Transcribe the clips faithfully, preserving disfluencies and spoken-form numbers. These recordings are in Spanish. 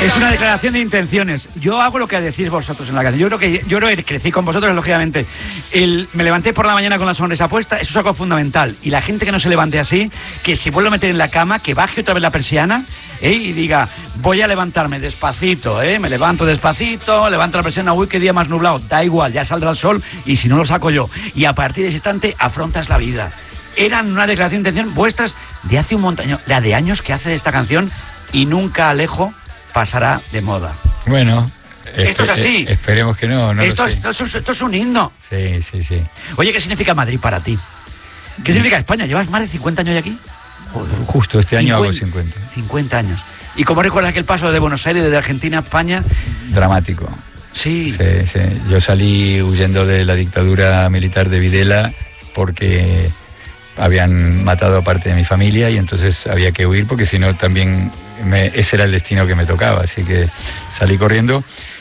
Es una declaración de intenciones. Yo hago lo que decís vosotros en la canción. Yo creo que yo creo que crecí con vosotros, lógicamente. El, me levanté por la mañana con la sonrisa puesta, eso es algo fundamental. Y la gente que no se levante así, que se vuelva a meter en la cama, que baje otra vez la persiana, ¿eh? Y diga, voy a levantarme despacito, ¿eh? Me levanto despacito, levanto la persiana, uy, qué día más nublado. Da igual, ya saldrá el sol y si no lo saco yo. Y a partir de ese instante afrontas la vida. Eran una declaración de intención vuestras de hace un montón, la de años que hace de esta canción y nunca Alejo pasará de moda. Bueno, esto es así. Eh, esperemos que no. no esto, lo sé. Esto, es, esto es un himno. Sí, sí, sí. Oye, ¿qué significa Madrid para ti? ¿Qué significa España? ¿Llevas más de cincuenta años aquí? Joder. Justo este año hago cincuenta. cincuenta años. ¿Y cómo recuerdas aquel paso de Buenos Aires, desde Argentina a España? Dramático. Sí. Sí, sí. Yo salí huyendo de la dictadura militar de Videla porque habían matado a parte de mi familia y entonces había que huir porque si no también me, ese era el destino que me tocaba, así que salí corriendo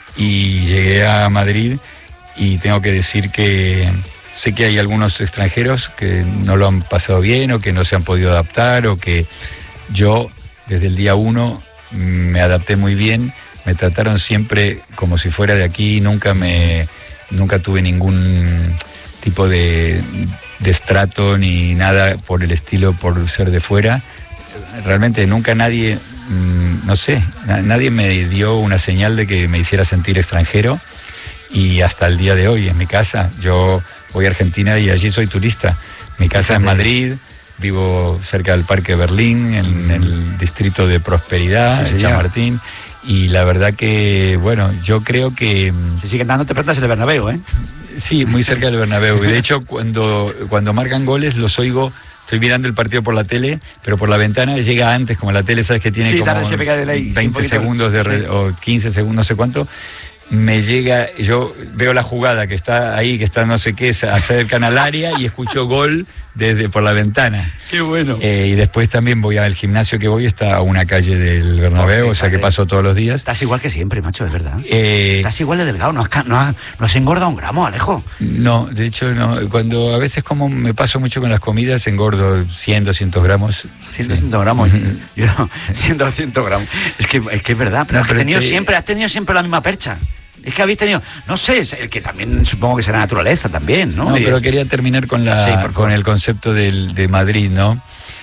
y llegué a Madrid y tengo que decir que sé que hay algunos extranjeros que no lo han pasado bien o que no se han podido adaptar o que yo desde el día uno me adapté muy bien, me trataron siempre como si fuera de aquí, nunca me nunca tuve ningún tipo de de estrato ni nada por el estilo, por ser de fuera. Realmente nunca nadie, mmm, no sé, nadie me dio una señal de que me hiciera sentir extranjero y hasta el día de hoy en mi casa, yo voy a Argentina y allí soy turista. Mi casa es Madrid, vivo cerca del Parque Berlín, en el distrito de Prosperidad, sí, Chamartín. Y la verdad que, bueno, yo creo que... Se siguen dándote plantas en el Bernabéu, ¿eh? Sí, muy cerca del Bernabéu. Y de hecho, cuando, cuando marcan goles, los oigo, estoy mirando el partido por la tele, pero por la ventana llega antes, como la tele, ¿sabes? Que tiene sí, como de ley, veinte sí, segundos de re, sí. o quince segundos, no sé cuánto. Me llega, yo veo la jugada que está ahí, que está no sé qué, acercan al área y escucho gol desde por la ventana. ¡Qué bueno! Eh, y después también voy al gimnasio que voy, está a una calle del Bernabéu, oh, o sea que paso todos los días. Estás igual que siempre, macho, es verdad. Eh, Estás igual de delgado, no has, no, has, no has engordado un gramo, Alejo. No, de hecho no. Cuando a veces como me paso mucho con las comidas, engordo cien, doscientos gramos. cien, doscientos gramos. Yo no, cien, doscientos gramos. Es que, es que es verdad, pero, no, has, pero tenido te... siempre, has tenido siempre la misma percha. Es que habéis tenido, no sé, el que también supongo que será naturaleza también, ¿no? No, pero quería terminar con la sí, con el concepto del, de Madrid, ¿no?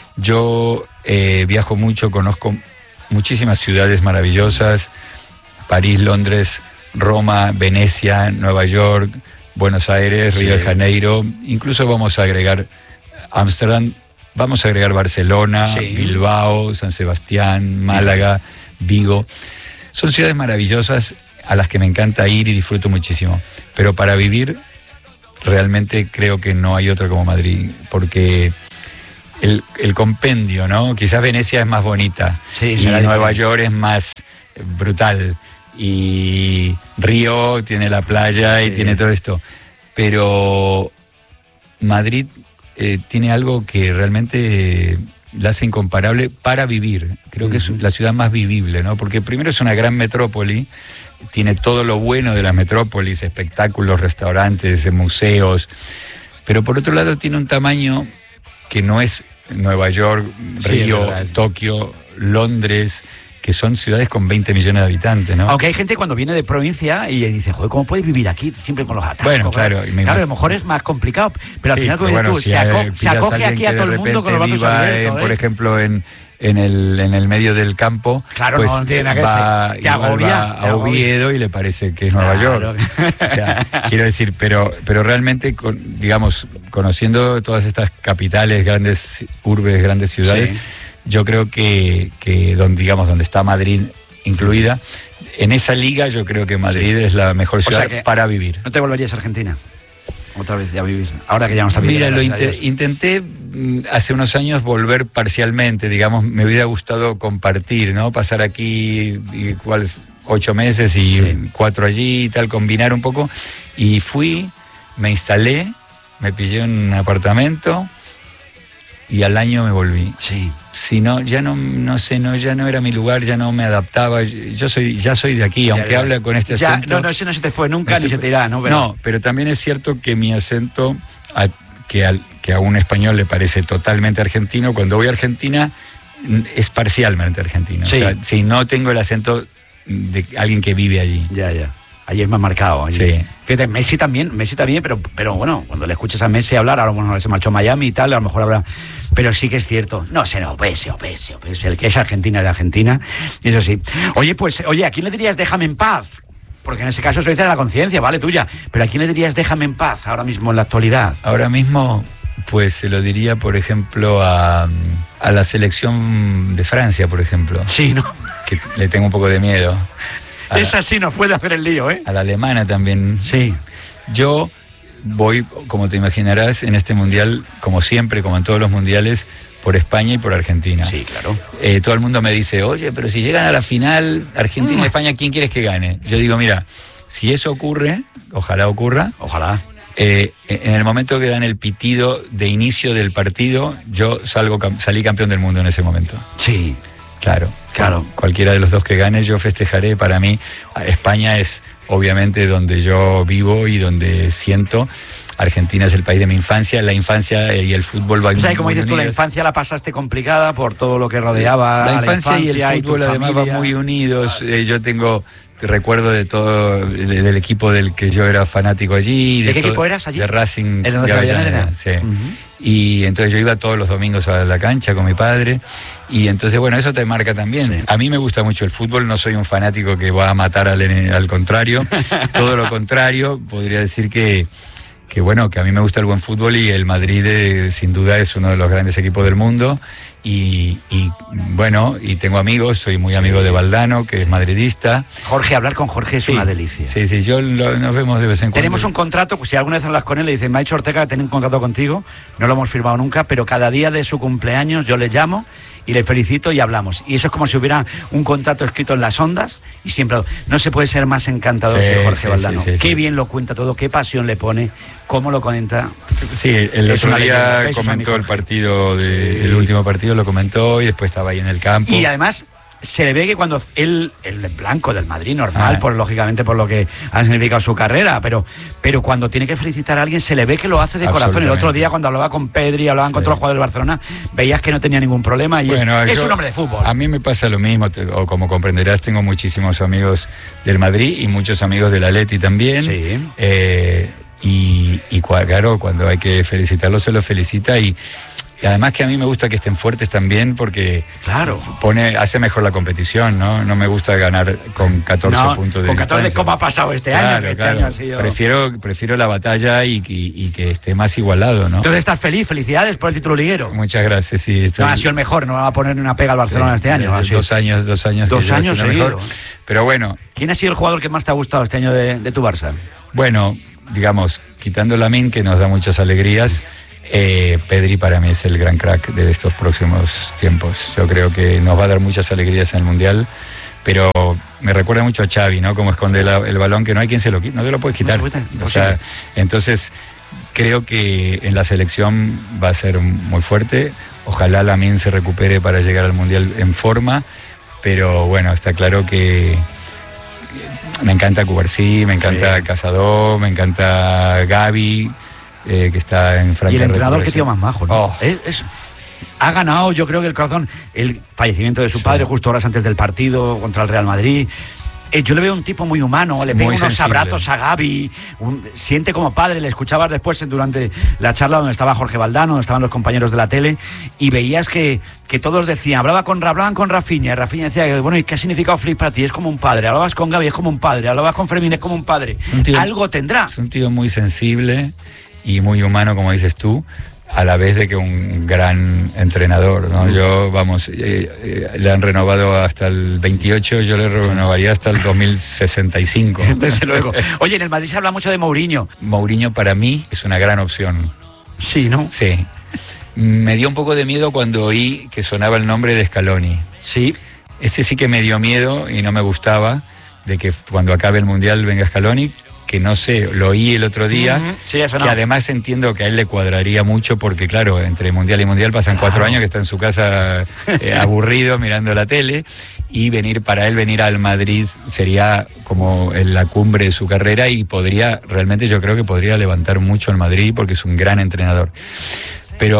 Yo eh, viajo mucho, conozco muchísimas ciudades maravillosas, París, Londres, Roma, Venecia, Nueva York, Buenos Aires, Río sí. de Janeiro, incluso vamos a agregar Ámsterdam, vamos a agregar Barcelona, sí. Bilbao, San Sebastián, Málaga, Vigo. Son ciudades maravillosas a las que me encanta ir y disfruto muchísimo. Pero para vivir, realmente creo que no hay otra como Madrid, porque el, el compendio, ¿no? Quizás Venecia es más bonita, sí, y Nueva York es más brutal, y Río tiene la playa y sí. tiene todo esto. Pero Madrid eh, tiene algo que realmente... Eh, la hace incomparable para vivir. Creo que es la ciudad más vivible, ¿no? Porque primero es una gran metrópoli, tiene todo lo bueno de las metrópolis, espectáculos, restaurantes, museos, pero por otro lado tiene un tamaño que no es Nueva York, Río, sí, Tokio, Londres, que son ciudades con veinte millones de habitantes, ¿no? Aunque hay gente cuando viene de provincia y dice, joder, ¿cómo puedes vivir aquí? Siempre con los atascos. Bueno, claro. Claro, claro, a lo mejor es más complicado, pero al sí, final, como bueno, dices tú, si se, hay, aco se acoge aquí a todo el mundo con los brazos abiertos. En, ¿eh? Por ejemplo, en, en, el, en el medio del campo, claro, pues no tiene nada que va, te agobia, va a Oviedo y le parece que es Nueva claro. York. O sea, quiero decir, pero, pero realmente, con, digamos, conociendo todas estas capitales, grandes urbes, grandes ciudades, sí. yo creo que, que donde, digamos, donde está Madrid incluida, en esa liga yo creo que Madrid sí. es la mejor ciudad o sea para vivir. ¿No te volverías a Argentina? Otra vez ya a vivir, ahora que ya no está viviendo. Mira, lo int intenté hace unos años volver parcialmente, digamos, me hubiera gustado compartir, ¿no? Pasar aquí igual ocho meses y sí. cuatro allí y tal, combinar un poco. Y fui, me instalé, me pillé un apartamento y al año me volví. Sí. Si no, ya no, no sé, no, ya no era mi lugar, ya no me adaptaba. Yo soy, ya soy de aquí, ya, aunque ya. hable con este ya, acento. No, no, ese no se te fue nunca, ni se te irá, ¿no? Pero... No, pero también es cierto que mi acento, a, que, al, que a un español le parece totalmente argentino, cuando voy a Argentina es parcialmente argentino. Sí. O sea, si no tengo el acento de alguien que vive allí. Ya, ya. Allí es más marcado. Allí. Sí. Fíjate, Messi también, Messi también, pero, pero bueno, cuando le escuchas a Messi hablar, ahora bueno, se marchó a Miami y tal, a lo mejor habrá... Pero sí que es cierto. No, se no, Messi, Messi, Messi, el que es Argentina de Argentina, eso sí. Oye, pues, oye, ¿a quién le dirías déjame en paz? Porque en ese caso eso dice de la conciencia, vale, tuya. Pero ¿a quién le dirías déjame en paz ahora mismo en la actualidad? Ahora mismo, pues se lo diría, por ejemplo, a, a la selección de Francia, por ejemplo. Sí, ¿no? Que le tengo un poco de miedo. A Esa sí nos puede hacer el lío, ¿eh? A la alemana también. Sí. Yo voy, como te imaginarás, en este mundial, como siempre, como en todos los mundiales, por España y por Argentina. Sí, claro. Eh, todo el mundo me dice, oye, pero si llegan a la final, Argentina y España, ¿quién quieres que gane? Yo digo, mira, si eso ocurre, ojalá ocurra. Ojalá. Eh, en el momento que dan el pitido de inicio del partido, yo salgo salí campeón del mundo en ese momento. Sí. Claro, claro. Cualquiera de los dos que gane, yo festejaré. Para mí, España es obviamente donde yo vivo y donde siento. Argentina es el país de mi infancia, la infancia y el fútbol va. O sea, como dices tú, la infancia la pasaste complicada por todo lo que rodeaba. La infancia, la infancia y el fútbol y además van muy unidos. Vale. Eh, yo tengo recuerdo de todo, de, del equipo del que yo era fanático allí. ¿De, de qué todo, equipo eras allí? De Racing de de Avellaneda, sí. Uh-huh. Y entonces yo iba todos los domingos a la cancha con mi padre. Y entonces, bueno, eso te marca también. Sí. A mí me gusta mucho el fútbol, no soy un fanático que va a matar al, al contrario. Todo lo contrario, podría decir que... que bueno, que a mí me gusta el buen fútbol y el Madrid eh, sin duda es uno de los grandes equipos del mundo y, y bueno, y tengo amigos, soy muy sí. amigo de Valdano, que es madridista. Jorge, hablar con Jorge es sí, una delicia. Sí, sí, yo lo, nos vemos de vez en cuando. Tenemos un contrato, si alguna vez hablas con él, le dicen, me ha dicho Ortega que tiene un contrato contigo, no lo hemos firmado nunca, pero cada día de su cumpleaños yo le llamo y le felicito y hablamos. Y eso es como si hubiera un contrato escrito en las ondas y siempre... No se puede ser más encantador sí, que Jorge sí, Valdano. Sí, sí, qué sí. bien lo cuenta todo, qué pasión le pone, cómo lo comenta. Sí, el es otro día comentó el partido, de, sí. el último partido lo comentó y después estaba ahí en el campo. Y además... se le ve que cuando él, el blanco del Madrid, normal, ah. por lógicamente por lo que ha significado su carrera, pero, pero cuando tiene que felicitar a alguien, se le ve que lo hace de corazón. El otro día, cuando hablaba con Pedri, hablaban sí. con otros jugadores del Barcelona, veías que no tenía ningún problema y bueno, es yo, un hombre de fútbol. A mí me pasa lo mismo, te, o como comprenderás, tengo muchísimos amigos del Madrid y muchos amigos del Atleti también. Sí. Eh, y, y claro, cuando hay que felicitarlo, se lo felicita y... Y además que a mí me gusta que estén fuertes también porque claro. pone, hace mejor la competición, ¿no? No me gusta ganar con catorce no, puntos de con catorce distancia. ¿Cómo ha pasado este claro, año? Este claro. año ha sido... prefiero, prefiero la batalla y, y, y que esté más igualado, ¿no? Entonces estás feliz, felicidades por el título liguero. Muchas gracias, sí. Estoy... No, ha sido el mejor, no va a poner ni una pega al Barcelona sí, este año. Dos, dos años, dos años. Dos años seguidos. Pero bueno. ¿Quién ha sido el jugador que más te ha gustado este año de, de tu Barça? Bueno, digamos, quitando Lamine, que nos da muchas alegrías, Eh, Pedri para mí es el gran crack de estos próximos tiempos. Yo creo que nos va a dar muchas alegrías en el Mundial, pero me recuerda mucho a Xavi, ¿no? Como esconde la, el balón, que no hay quien se lo quite, no te lo puedes quitar. No o sea, entonces creo que en la selección va a ser muy fuerte. Ojalá Lamine se recupere para llegar al Mundial en forma, pero bueno, está claro que me encanta Cubarsí, me encanta sí. Cazador, me encanta Gavi. Eh, que está en Francia. Y el entrenador, qué tío más majo, ¿no? Oh. Es, es, ha ganado, yo creo que el corazón, el fallecimiento de su sí. padre justo horas antes del partido contra el Real Madrid. Eh, yo le veo un tipo muy humano, sí, le pega unos sensible. abrazos a Gavi, un, siente como padre. Le escuchabas después durante la charla donde estaba Jorge Valdano, donde estaban los compañeros de la tele, y veías que, que todos decían, hablaba con, hablaban con Rafinha, y Rafinha decía, bueno, ¿y qué ha significado Flick para ti? Es como un padre. Hablabas con Gavi, es como un padre. Hablabas con Fermín, es como un padre. Un tío, algo tendrá. Es un tío muy sensible y muy humano, como dices tú, a la vez de que un gran entrenador, ¿no? Yo, vamos, eh, eh, le han renovado hasta el veintiocho, yo le renovaría hasta el dos mil sesenta y cinco. Desde luego. Oye, en el Madrid se habla mucho de Mourinho. Mourinho para mí es una gran opción. Sí, ¿no? Sí. Me dio un poco de miedo cuando oí que sonaba el nombre de Scaloni. Sí. Ese sí que me dio miedo y no me gustaba, de que cuando acabe el Mundial venga Scaloni, que no sé, lo oí el otro día, uh-huh. sí, eso no. Que además entiendo que a él le cuadraría mucho porque, claro, entre Mundial y Mundial pasan claro. cuatro años que está en su casa eh, aburrido mirando la tele, y venir para él, venir al Madrid sería como en la cumbre de su carrera y podría, realmente yo creo que podría levantar mucho el Madrid porque es un gran entrenador. Pero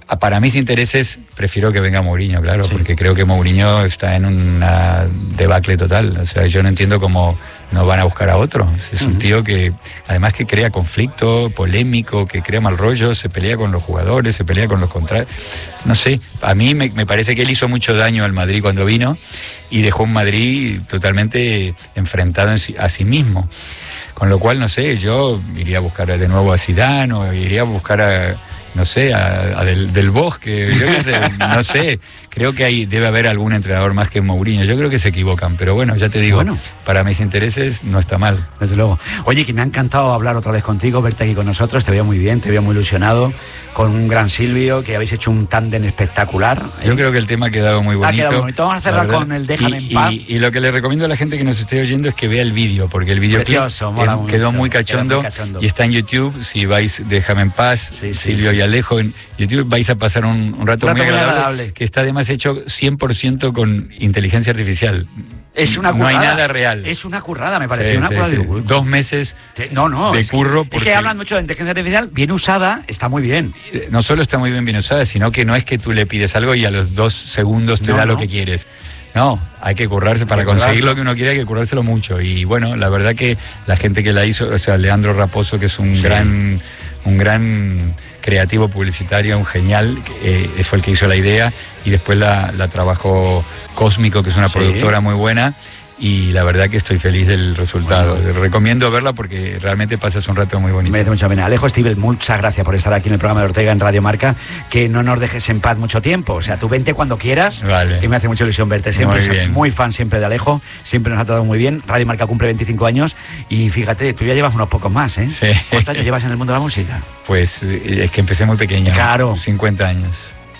para mis intereses prefiero que venga Mourinho, claro, sí. porque creo que Mourinho está en una debacle total. O sea, yo no entiendo cómo no van a buscar a otro. Es un uh-huh. tío que, además que crea conflicto, polémico, que crea mal rollo, se pelea con los jugadores, se pelea con los contrarios. No sé, a mí me, me parece que él hizo mucho daño al Madrid cuando vino y dejó un Madrid totalmente enfrentado en sí, a sí mismo. Con lo cual, no sé, yo iría a buscar de nuevo a Zidane o iría a buscar a... no sé, a, a del, del Bosque, yo qué sé, no sé, creo que hay, debe haber algún entrenador más que Mourinho, yo creo que se equivocan, pero bueno, ya te digo, bueno, para mis intereses no está mal. Desde luego. Oye, que me ha encantado hablar otra vez contigo, verte aquí con nosotros, te veo muy bien, te veo muy ilusionado, con un gran Silvio, que habéis hecho un tándem espectacular. Yo ¿eh? creo que el tema ha quedado muy bonito. Ha quedado bonito, vamos a cerrar con el Déjame y, en paz. Y, y lo que le recomiendo a la gente que nos esté oyendo es que vea el vídeo, porque el videoclip Precioso, mola eh, mucho, quedó muy cachondo, muy cachondo y está en YouTube, si vais Déjame en paz, sí, sí, Silvio sí. y Alejo en YouTube, vais a pasar un, un rato, un rato muy, agradable, muy agradable, que está además hecho cien por ciento con inteligencia artificial. Es una currada. No hay nada real. Es una currada, me parece. Sí, una sí, currada sí. de... Dos meses no, no, de es curro. Que, porque es que hablan mucho de inteligencia artificial, bien usada, está muy bien. No solo está muy bien bien usada, sino que no es que tú le pides algo y a los dos segundos te no, da no. lo que quieres. No, hay que currarse, para conseguir currarse. Lo que uno quiere hay que currárselo mucho. Y bueno, la verdad que la gente que la hizo, o sea, Leandro Raposo, que es un sí. gran, un gran creativo publicitario, un genial, eh, fue el que hizo la idea, y después la, la trabajó Cósmico, que es una sí. productora muy buena. Y la verdad que estoy feliz del resultado. Bueno. Recomiendo verla porque realmente pasas un rato muy bonito. Merece mucha pena. Alejo Stivel, muchas gracias por estar aquí en el programa de Ortega en Radio Marca. Que no nos dejes en paz mucho tiempo. O sea, tú vente cuando quieras. Vale. Que me hace mucha ilusión verte. Siempre muy, bien. muy fan siempre de Alejo. Siempre nos ha tratado muy bien. Radio Marca cumple veinticinco años. Y fíjate, tú ya llevas unos pocos más, ¿eh? Sí. ¿Cuántos años llevas en el mundo de la música? Pues es que empecé muy pequeño. Claro. cincuenta años.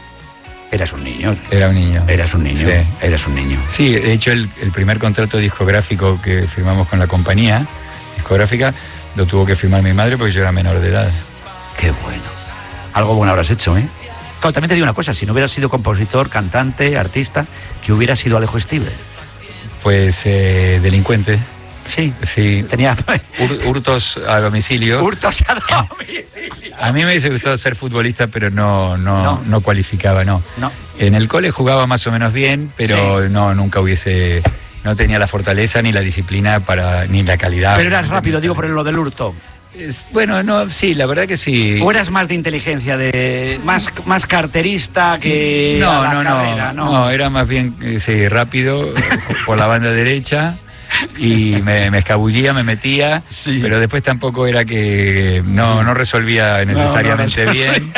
Eras un niño. Era un niño. Eras un niño. Sí. Eras un niño. Sí, de hecho el, el primer contrato discográfico que firmamos con la compañía discográfica lo tuvo que firmar mi madre porque yo era menor de edad. Qué bueno. Algo bueno habrás hecho, ¿eh? Claro, también te digo una cosa, si no hubieras sido compositor, cantante, artista, que hubiera sido Alejo Stivel. Pues eh, delincuente. Sí, sí. Tenía Hur, hurtos a domicilio. Hurtos a domicilio. A mí me hubiese gustado ser futbolista, pero no, no, no. no cualificaba, no. no. En el cole jugaba más o menos bien, pero sí. no, nunca hubiese, no tenía la fortaleza ni la disciplina para, ni la calidad. Pero eras rápido, digo, por lo del hurto. Es, bueno, no, sí, la verdad que sí. ¿O eras más de inteligencia, de más, más carterista que no, a la no, carrera, no, no, no, era más bien sí, rápido por la banda derecha. Y me, me escabullía, me metía, sí. pero después tampoco era que no, no resolvía necesariamente no, no bien.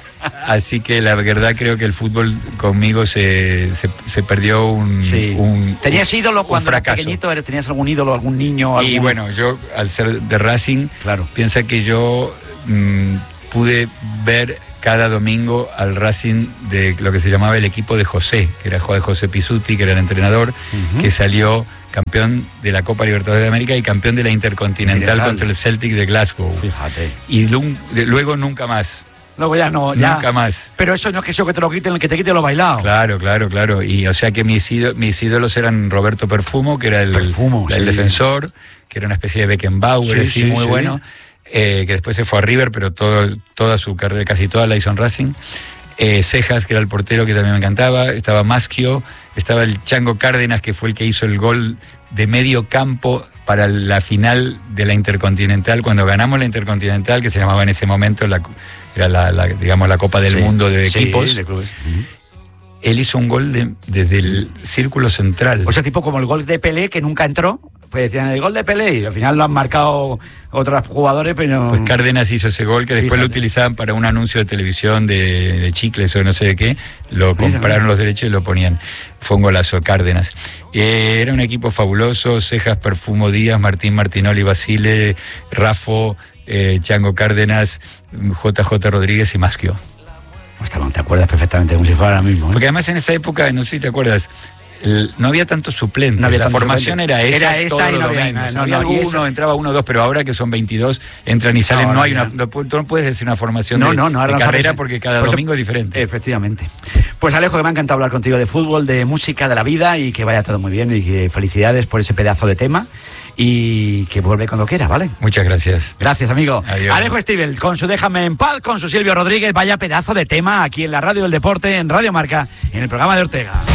Así que la verdad creo que el fútbol conmigo se, se, se perdió un, sí. un ¿Tenías un, ídolo cuando eras pequeñito? ¿Tenías algún ídolo, algún niño? Algún... Y bueno, yo al ser de Racing, claro. piensa que yo mmm, pude ver cada domingo al Racing de lo que se llamaba el equipo de José, que era José Pizzuti, que era el entrenador, uh-huh. que salió campeón de la Copa Libertadores de América y campeón de la Intercontinental Intercontinental. contra el Celtic de Glasgow. Fíjate. Y luego nunca más. Luego ya no, ya. Nunca más. Pero eso no es que eso que te lo quiten, el que te quite lo bailado. Claro, claro, claro. Y o sea que mis ídolos, mis ídolos eran Roberto Perfumo, que era el, Perfumo, el sí. defensor, que era una especie de Beckenbauer, sí, sí, sí, muy sí. bueno, eh, que después se fue a River, pero todo, toda su carrera, casi toda la hizo en Racing. Eh, Cejas, que era el portero, que también me encantaba. Estaba Maschio, estaba el Chango Cárdenas, que fue el que hizo el gol de medio campo para la final de la Intercontinental, cuando ganamos la Intercontinental, que se llamaba en ese momento, la, era la, la, digamos, la Copa del sí, Mundo de sí, equipos. De clubes. Él hizo un gol de, desde el círculo central. O sea, tipo como el gol de Pelé, que nunca entró. Pues decían el gol de Pelé y al final lo han marcado otros jugadores, pero... Pues Cárdenas hizo ese gol que después Fíjate. lo utilizaban para un anuncio de televisión de, de chicles o no sé de qué. Lo Mira, compraron mira. los derechos y lo ponían. Fue un golazo, Cárdenas. Eh, era un equipo fabuloso. Cejas, Perfumo, Díaz, Martín Martinoli, Basile, Rafo, eh, Chango Cárdenas, J J Rodríguez y Maschio. Hostia, te acuerdas perfectamente, como si fuera ahora mismo, ¿eh? Porque además en esa época, no sé si te acuerdas, el, no había tantos suplentes. No había la tanto formación suplente. era esa, Era esa todos y no los había- domingos. no, no, Había no, y uno, esa- entraba uno o dos, pero ahora que son veintidós, entran y salen, No, no, no, hay ya. una, no, tú no puedes decir una formación No, de, no, no, ahora de no carrera sabes. porque cada Pues, domingo es diferente. Efectivamente. Pues Alejo, que me ha encantado hablar contigo de fútbol, de música, de la vida y que vaya todo muy bien y que felicidades por ese pedazo de tema y que vuelve cuando quiera, ¿vale? Muchas gracias. Gracias, amigo. Adiós. Alejo Stivel, con su Déjame en paz, con su Silvio Rodríguez, vaya pedazo de tema aquí en la Radio del Deporte, en Radio Marca, en el programa de Ortega.